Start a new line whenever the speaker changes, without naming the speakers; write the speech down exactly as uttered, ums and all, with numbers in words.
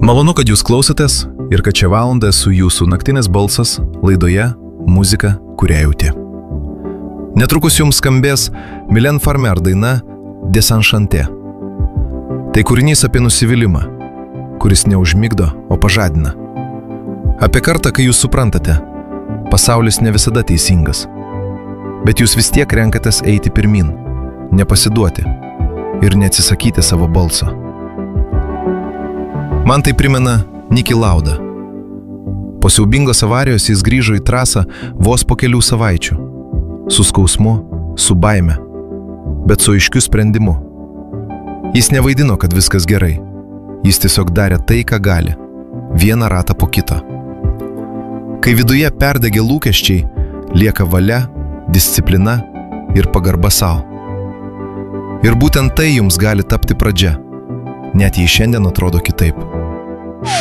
Malonu, kad jūs klausotės ir kad čia valandą esu jūsų naktinis balsas laidoje Muzika, kurią jauti. Netrukus jums skambės Mylène Farmer daina Desenchantée. Tai kūrinys apie nusivylimą, kuris neužmigdo, o pažadina. Apie kartą, kai jūs suprantate, pasaulis ne visada teisingas, bet jūs vis tiek renkatės eiti pirmin, nepasiduoti ir neatsisakyti savo balso. Man tai primena Niki Lauda. Po siaubingos avarijos jis grįžo į trasą vos po kelių savaičių. Su skausmu, su baime, bet su aiškiu sprendimu. Jis nevaidino, kad viskas gerai. Jis tiesiog darė tai, ką gali. Vieną ratą po kito. Kai viduje perdegė lūkesčiai, lieka valia, disciplina ir pagarba sau. Ir būtent tai jums gali tapti pradžia, net jei šiandien atrodo kitaip.